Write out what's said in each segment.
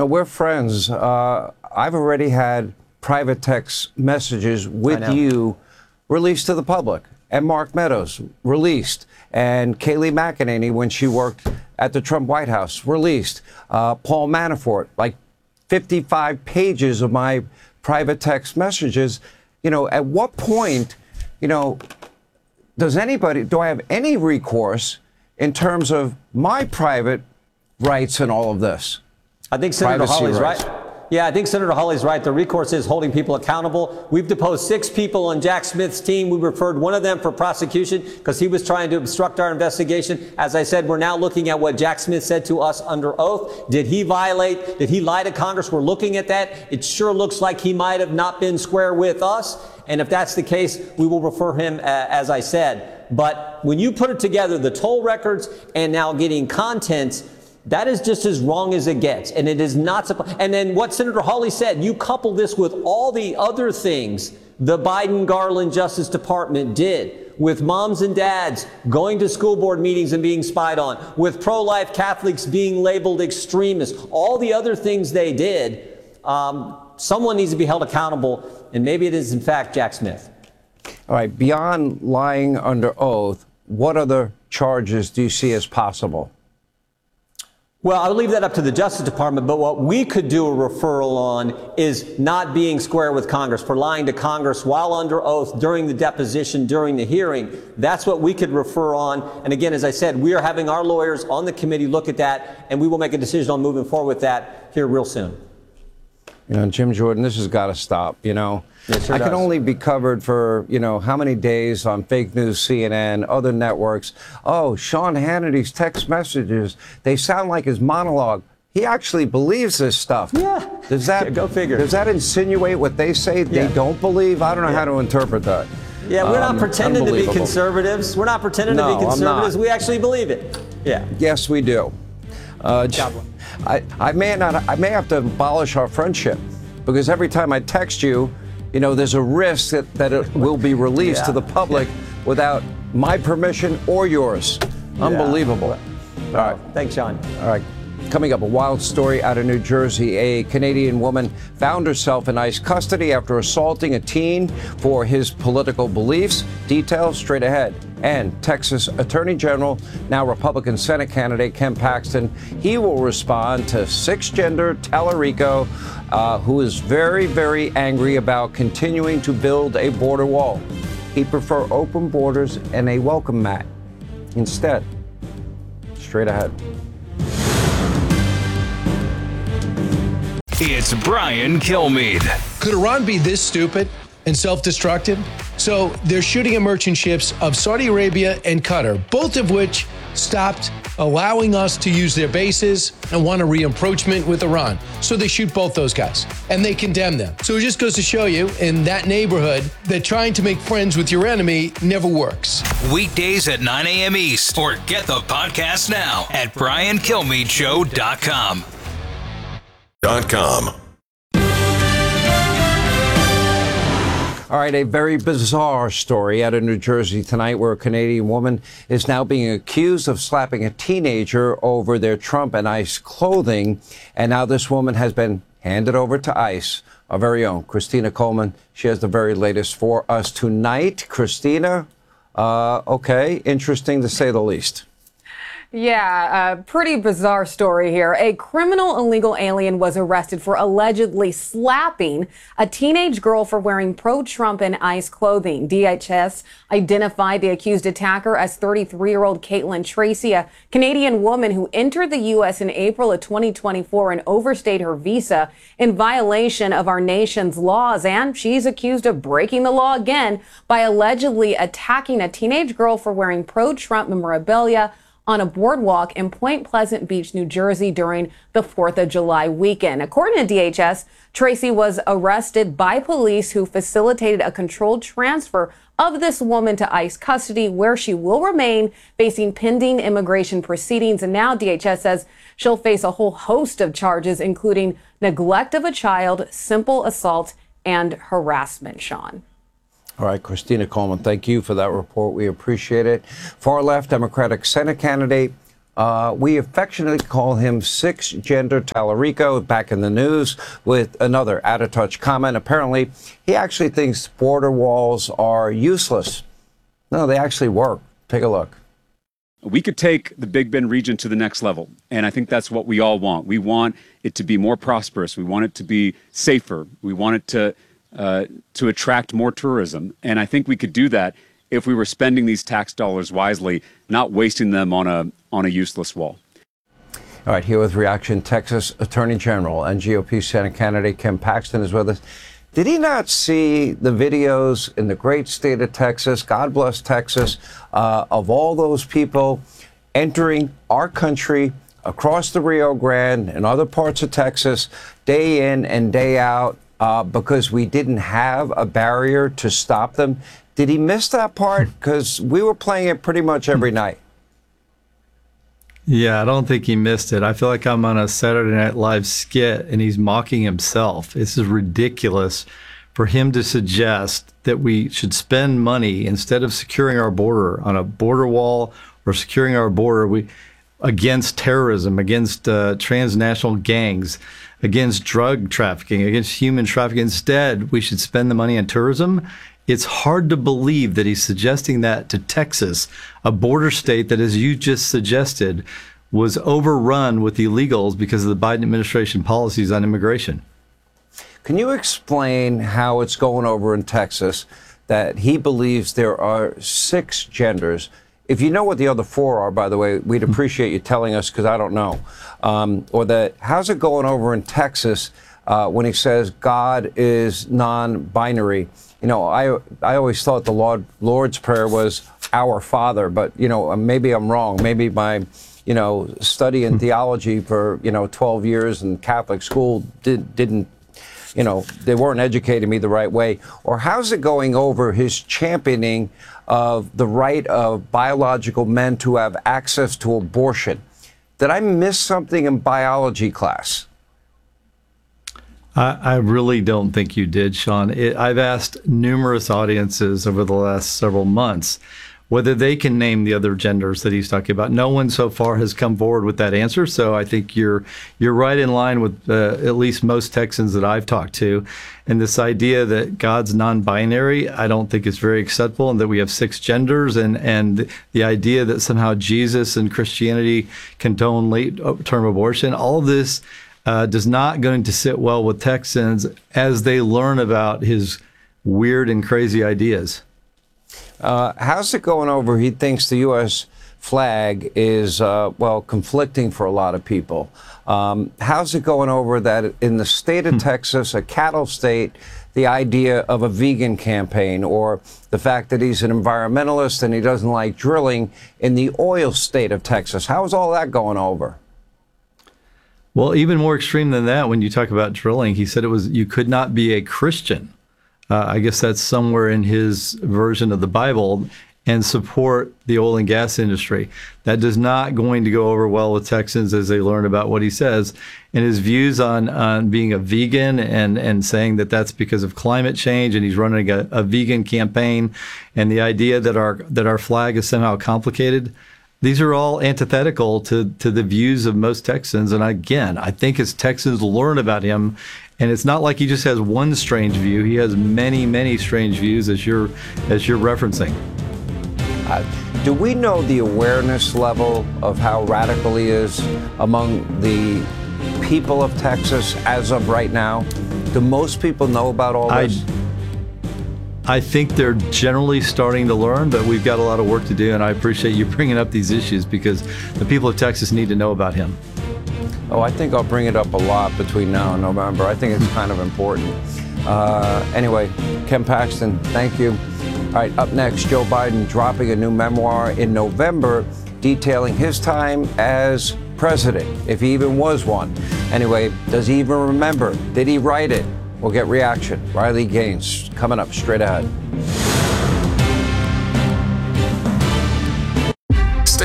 we're friends. I've already had private text messages with you released to the public, and Mark Meadows released, and Kayleigh McEnany, when she worked at the Trump White House, released. Paul Manafort, like 55 pages of my private text messages. At what point, do I have any recourse in terms of my private rights and all of this? I think Senator Hawley's right. Yeah, I think Senator Hawley's right. The recourse is holding people accountable. We've deposed 6 people on Jack Smith's team. We referred one of them for prosecution because he was trying to obstruct our investigation. As I said, we're now looking at what Jack Smith said to us under oath. Did he lie to Congress? We're looking at that. It sure looks like he might have not been square with us. And if that's the case, we will refer him, as I said. But when you put it together, the toll records and now getting contents, that is just as wrong as it gets. And it is not supposed. And then what Senator Hawley said, you couple this with all the other things the Biden-Garland Justice Department did with moms and dads going to school board meetings and being spied on, with pro-life Catholics being labeled extremists, all the other things they did, someone needs to be held accountable. And maybe it is, in fact, Jack Smith. All right. Beyond lying under oath, what other charges do you see as possible? Well, I'll leave that up to the Justice Department, but what we could do a referral on is not being square with Congress, for lying to Congress while under oath during the deposition, during the hearing. That's what we could refer on. And again, as I said, we are having our lawyers on the committee look at that, and we will make a decision on moving forward with that here real soon. Jim Jordan, this has got to stop, I can only be covered for, how many days on fake news, CNN, other networks. Oh, Sean Hannity's text messages, they sound like his monologue. He actually believes this stuff. Yeah. Does that go figure? Does that insinuate what they say they don't believe? I don't know how to interpret that. Yeah, we're not pretending to be conservatives. We're not pretending to be conservatives. We actually believe it. Yeah. Yes, we do. I may have to abolish our friendship, because every time I text you, there's a risk that it will be released to the public without my permission or yours. Unbelievable. All right. Thanks, Sean. All right. Coming up, a wild story out of New Jersey. A Canadian woman found herself in ICE custody after assaulting a teen for his political beliefs. Details straight ahead. And Texas Attorney General, now Republican Senate candidate Ken Paxton, he will respond to cisgender Tallarico, who is very, very angry about continuing to build a border wall. He'd prefer open borders and a welcome mat instead. Straight ahead. It's Brian Kilmeade. Could Iran be this stupid and self-destructive? So they're shooting at merchant ships of Saudi Arabia and Qatar, both of which stopped allowing us to use their bases and want a re-approachment with Iran. So they shoot both those guys and they condemn them. So it just goes to show you in that neighborhood that trying to make friends with your enemy never works. Weekdays at 9 a.m. East, or get the podcast now at BrianKilmeadeShow.com. All right, a very bizarre story out of New Jersey tonight, where a Canadian woman is now being accused of slapping a teenager over their Trump and ICE clothing. And now this woman has been handed over to ICE. Our very own Christina Coleman. She has the very latest for us tonight. Christina, okay, interesting to say the least. Yeah, a pretty bizarre story here. A criminal illegal alien was arrested for allegedly slapping a teenage girl for wearing pro-Trump and ICE clothing. DHS identified the accused attacker as 33-year-old Caitlin Tracy, a Canadian woman who entered the U.S. in April of 2024 and overstayed her visa in violation of our nation's laws. And she's accused of breaking the law again by allegedly attacking a teenage girl for wearing pro-Trump memorabilia on a boardwalk in Point Pleasant Beach, New Jersey during the 4th of July weekend. According to DHS, Tracy was arrested by police who facilitated a controlled transfer of this woman to ICE custody, where she will remain facing pending immigration proceedings. And now DHS says she'll face a whole host of charges, including neglect of a child, simple assault, and harassment, Sean. All right, Christina Coleman, thank you for that report. We appreciate it. Far left Democratic Senate candidate We affectionately call him Six-Gender Tallarico, back in the news with another out-of-touch comment. Apparently, he actually thinks border walls are useless. No, they actually work. Take a look. We could take the Big Bend region to the next level, and I think that's what we all want. We want it to be more prosperous. We want it to be safer. We want it to attract more tourism, and I think we could do that if we were spending these tax dollars wisely, not wasting them on a useless wall. All right, here with reaction, Texas Attorney General and GOP Senate candidate Ken Paxton is with us. Did he not see the videos in the great state of Texas, God bless Texas, of all those people entering our country across the Rio Grande and other parts of Texas day in and day out because we didn't have a barrier to stop them? Did he miss that part? Because we were playing it pretty much every night. Yeah, I don't think he missed it. I feel like I'm on a Saturday Night Live skit and he's mocking himself. This is ridiculous for him to suggest that we should spend money instead of securing our border on a border wall or securing our border against terrorism, against transnational gangs, against drug trafficking, against human trafficking. Instead, we should spend the money on tourism. It's hard to believe that he's suggesting that to Texas, a border state that, as you just suggested, was overrun with illegals because of the Biden administration policies on immigration. Can you explain how it's going over in Texas that he believes there are 6 genders? If you know what the other 4 are, by the way, we'd appreciate you telling us, because I don't know. How's it going over in Texas when he says God is non-binary? You know, I always thought the Lord's Prayer was Our Father, but, you know, maybe I'm wrong. Maybe my, you know, study in theology for, 12 years in Catholic school didn't, they weren't educating me the right way. Or how's it going over his championing of the right of biological men to have access to abortion? Did I miss something in biology class? I really don't think you did, Sean. I've asked numerous audiences over the last several months whether they can name the other genders that he's talking about. No one so far has come forward with that answer. So I think you're right in line with at least most Texans that I've talked to. And this idea that God's non-binary, I don't think is very acceptable, and that we have 6 genders, and the idea that somehow Jesus and Christianity condone late-term abortion, all of this does not going to sit well with Texans as they learn about his weird and crazy ideas. How's it going over? He thinks the U.S. flag is, conflicting for a lot of people. How's it going over that in the state of Texas, a cattle state, the idea of a vegan campaign, or the fact that he's an environmentalist and he doesn't like drilling in the oil state of Texas? How's all that going over? Well, even more extreme than that, when you talk about drilling, he said you could not be a Christian. I guess that's somewhere in his version of the Bible, and support the oil and gas industry. That does not going to go over well with Texans as they learn about what he says. And his views on being a vegan and saying that that's because of climate change, and he's running a vegan campaign, and the idea that our flag is somehow complicated. These are all antithetical to the views of most Texans. And again, I think as Texans learn about him, and it's not like he just has one strange view. He has many, many strange views, as you're referencing. Do we know the awareness level of how radical he is among the people of Texas as of right now? Do most people know about all this? I think they're generally starting to learn, but we've got a lot of work to do, and I appreciate you bringing up these issues because the people of Texas need to know about him. Oh, I think I'll bring it up a lot between now and November. I think it's kind of important. Anyway, Ken Paxton, thank you. All right, up next, Joe Biden dropping a new memoir in November detailing his time as president, if he even was one. Anyway, does he even remember? Did he write it? We'll get reaction. Riley Gaines coming up straight ahead. Stay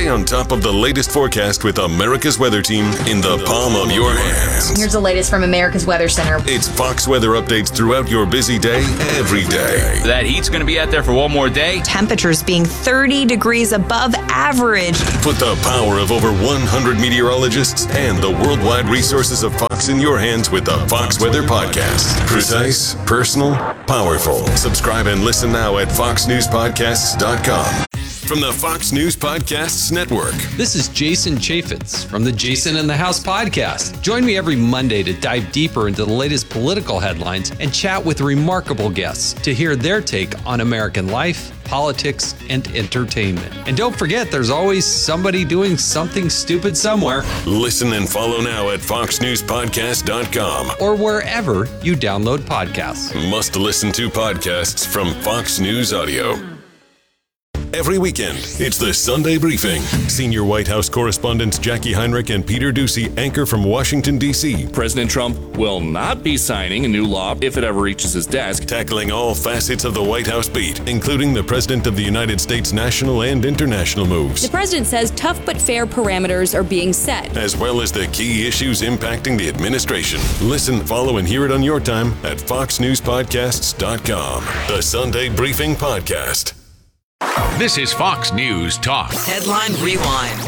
Stay on top of the latest forecast with America's Weather Team in the palm of your hands. Here's the latest from America's Weather Center. It's Fox weather updates throughout your busy day, every day. That heat's going to be out there for one more day. Temperatures being 30 degrees above average. Put the power of over 100 meteorologists and the worldwide resources of Fox in your hands with the Fox Weather Podcast. Precise, personal, powerful. Subscribe and listen now at foxnewspodcasts.com. From the Fox News Podcasts Network. This is Jason Chaffetz from the Jason in the House podcast. Join me every Monday to dive deeper into the latest political headlines and chat with remarkable guests to hear their take on American life, politics, and entertainment. And don't forget, there's always somebody doing something stupid somewhere. Listen and follow now at foxnewspodcast.com or wherever you download podcasts. Must listen to podcasts from Fox News Audio. Every weekend, it's the Sunday Briefing. Senior White House correspondents Jackie Heinrich and Peter Doocy anchor from Washington, D.C. President Trump will not be signing a new law if it ever reaches his desk. Tackling all facets of the White House beat, including the President of the United States' national and international moves. The president says tough but fair parameters are being set, as well as the key issues impacting the administration. Listen, follow, and hear it on your time at foxnewspodcasts.com. The Sunday Briefing Podcast. This is Fox News Talk. Headline Rewind.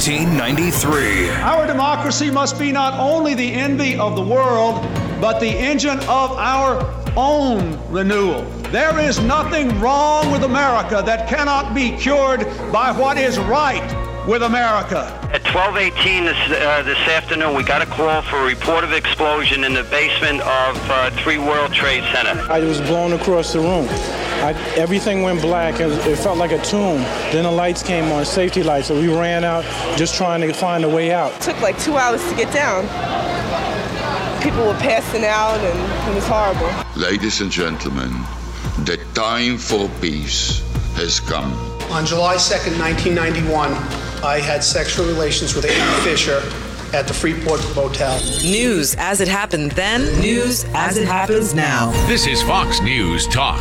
1993. Our democracy must be not only the envy of the world, but the engine of our own renewal. There is nothing wrong with America that cannot be cured by what is right with America. At 12:18 this afternoon, we got a call for a report of explosion in the basement of 3 World Trade Center. I was blown across the room. Everything went black. It felt like a tomb. Then the lights came on, safety lights, so we ran out just trying to find a way out. It took like 2 hours to get down. People were passing out and it was horrible. Ladies and gentlemen, the time for peace has come. On July 2nd, 1991, I had sexual relations with Amy Fisher at the Freeport Motel. News as it happened then, news as it happens now. This is Fox News Talk.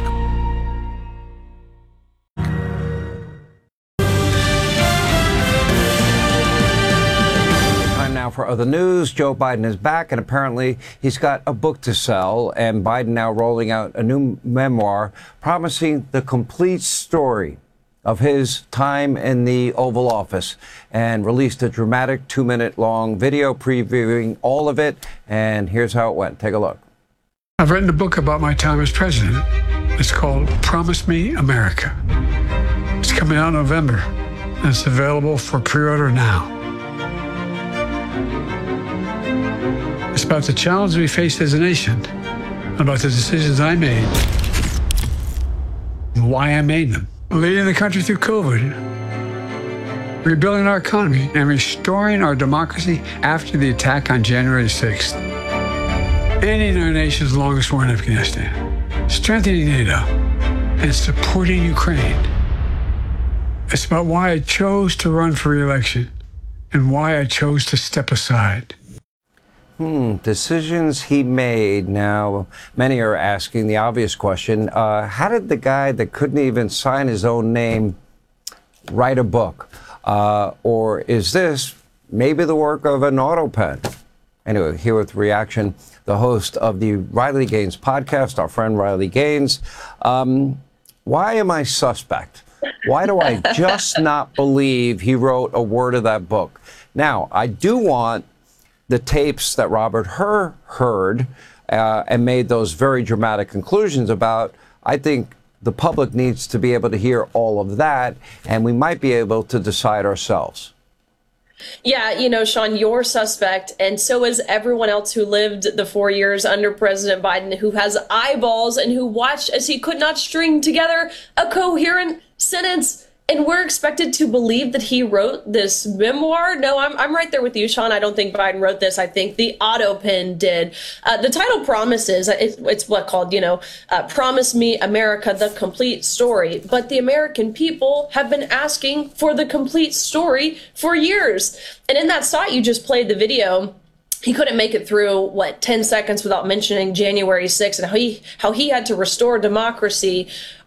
For other news, Joe Biden is back, and apparently he's got a book to sell, and Biden now rolling out a new memoir promising the complete story of his time in the Oval Office, and released a dramatic 2-minute long video previewing all of it, and here's how it went. Take a look. I've written a book about my time as president. It's called Promise Me America. It's coming out in November, and it's available for pre-order now. It's about the challenges we faced as a nation, about the decisions I made, and why I made them. Leading the country through COVID, rebuilding our economy, and restoring our democracy after the attack on January 6th. Ending our nation's longest war in Afghanistan, strengthening NATO, and supporting Ukraine. It's about why I chose to run for re-election and why I chose to step aside. Decisions he made. Now, many are asking the obvious question, how did the guy that couldn't even sign his own name write a book? Or is this maybe the work of an auto pen? Anyway, here with reaction, the host of the Riley Gaines podcast, our friend Riley Gaines. Why am I suspect? Why do I just not believe he wrote a word of that book? Now, I do want the tapes that Robert Hur heard and made those very dramatic conclusions about. I think the public needs to be able to hear all of that, and we might be able to decide ourselves. Yeah, you know, Sean, you're suspect, and so is everyone else who lived the 4 years under President Biden, who has eyeballs and who watched as he could not string together a coherent sentence. And we're expected to believe that he wrote this memoir? No, I'm right there with you, Sean. I don't think Biden wrote this. I think the auto pen did. The title promises, it's what called, Promise Me America, the complete story. But the American people have been asking for the complete story for years. And in that spot, you just played the video. He couldn't make it through, 10 seconds without mentioning January 6th and how he had to restore democracy.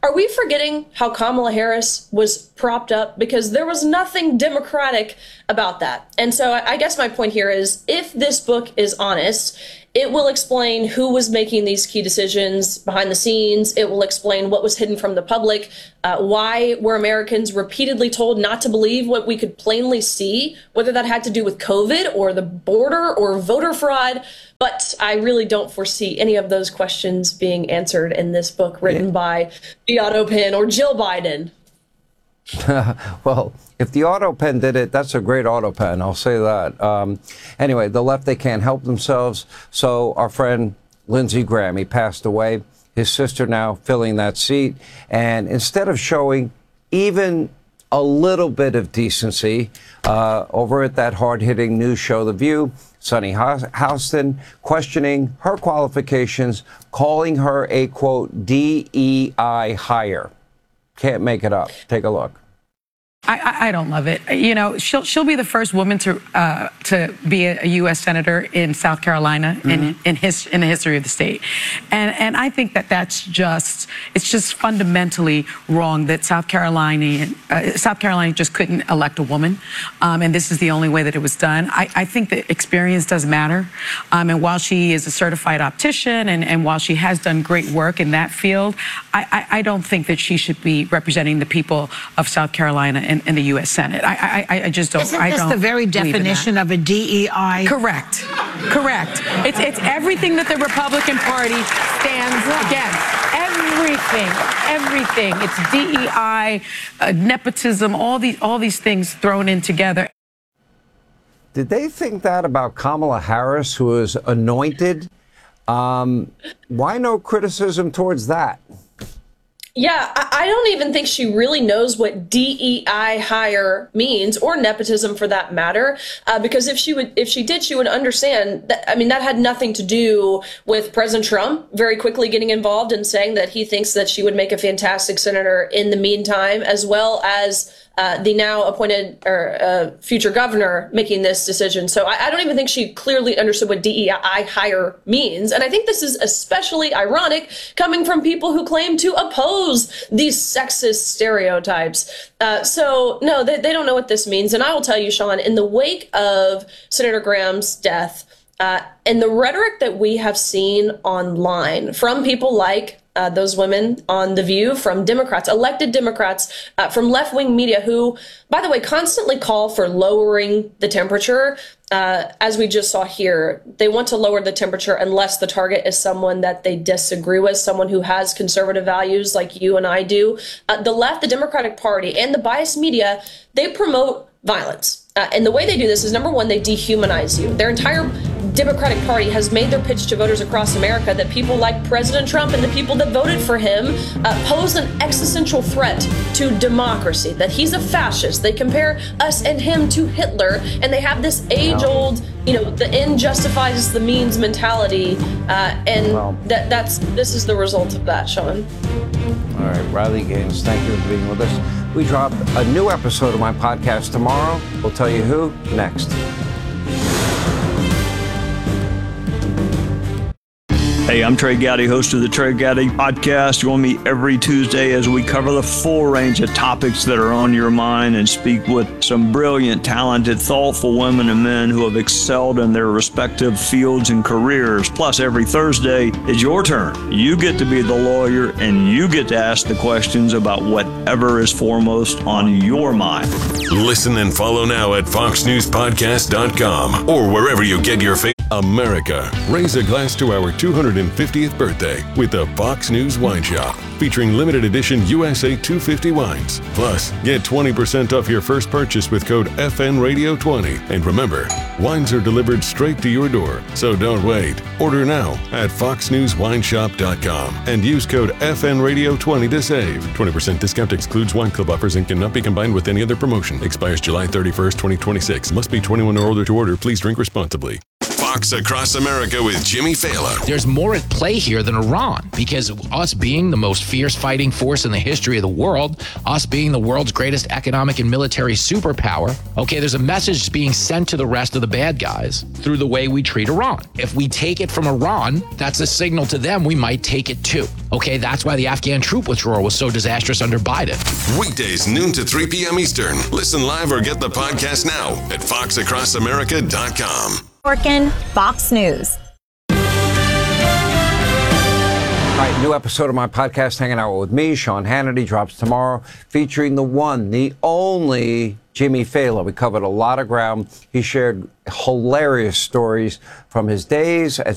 Are we forgetting how Kamala Harris was propped up? Because there was nothing democratic about that. And so I guess my point here is, if this book is honest, it will explain who was making these key decisions behind the scenes. It will explain what was hidden from the public. Why were Americans repeatedly told not to believe what we could plainly see, whether that had to do with COVID or the border or voter fraud. But I really don't foresee any of those questions being answered in this book written by the auto pen or Jill Biden. Well, if the auto pen did it, that's a great auto pen. I'll say that. Anyway, the left, they can't help themselves. So our friend Lindsey Graham, he passed away. His sister now filling that seat. And instead of showing even a little bit of decency over at that hard-hitting news show, The View, Sunny Houston questioning her qualifications, calling her a, quote, DEI hire. Can't make it up. Take a look. I don't love it. You know, she'll be the first woman to be a U.S. senator in South Carolina in the history of the state, and I think it's just fundamentally wrong that South Carolina just couldn't elect a woman, and this is the only way that it was done. I think that experience does matter, and while she is a certified optician and while she has done great work in that field, I don't think that she should be representing the people of South Carolina in the U.S. Senate. I just don't. Isn't this the very definition of a DEI? Correct. It's everything that the Republican Party stands against. Everything. It's DEI, nepotism, all these things thrown in together. Did they think that about Kamala Harris, who was anointed? Why no criticism towards that? Yeah, I don't even think she really knows what DEI hire means, or nepotism for that matter, because if she did, she would understand that. I mean, that had nothing to do with President Trump very quickly getting involved and saying that he thinks that she would make a fantastic senator in the meantime, as well as the now appointed or future governor making this decision. So I don't even think she clearly understood what DEI hire means. And I think this is especially ironic coming from people who claim to oppose these sexist stereotypes. So no, they don't know what this means. And I will tell you, Sean, in the wake of Senator Graham's death, and the rhetoric that we have seen online from people like those women on The View, from Democrats, elected Democrats, from left-wing media who, by the way, constantly call for lowering the temperature. As we just saw here, they want to lower the temperature unless the target is someone that they disagree with, someone who has conservative values like you and I do. The left, the Democratic Party, and the biased media, they promote violence. And the way they do this is, number one, they dehumanize you. Their entire Democratic Party has made their pitch to voters across America that people like President Trump and the people that voted for him pose an existential threat to democracy, that he's a fascist. They compare us and him to Hitler, and they have this age-old, the end justifies the means mentality, this is the result of that, Sean. All right, Riley Gaines, thank you for being with us. We drop a new episode of my podcast tomorrow. We'll tell you who next. Hey, I'm Trey Gowdy, host of the Trey Gowdy Podcast. Join me every Tuesday as we cover the full range of topics that are on your mind and speak with some brilliant, talented, thoughtful women and men who have excelled in their respective fields and careers. Plus, every Thursday is your turn. You get to be the lawyer and you get to ask the questions about whatever is foremost on your mind. Listen and follow now at FoxNewsPodcast.com or wherever you get your favorite. America, raise a glass to our 250th birthday with the Fox News Wine Shop, featuring limited edition USA 250 wines. Plus, get 20% off your first purchase with code FNRadio20. And remember, wines are delivered straight to your door, so don't wait. Order now at FoxNewsWineShop.com and use code FNRadio20 to save. 20% discount excludes wine club offers and cannot be combined with any other promotion. Expires July 31st, 2026. Must be 21 or older to order. Please drink responsibly. Fox Across America with Jimmy Fallon. There's more at play here than Iran, because us being the most fierce fighting force in the history of the world, us being the world's greatest economic and military superpower, okay, there's a message being sent to the rest of the bad guys through the way we treat Iran. If we take it from Iran, that's a signal to them we might take it too. Okay, that's why the Afghan troop withdrawal was so disastrous under Biden. Weekdays, noon to 3 p.m. Eastern. Listen live or get the podcast now at foxacrossamerica.com. Working Fox News. All right, new episode of my podcast, Hanging Out with me, Sean Hannity, drops tomorrow, featuring the one, the only Jimmy Fallon. We covered a lot of ground. He shared hilarious stories from his days as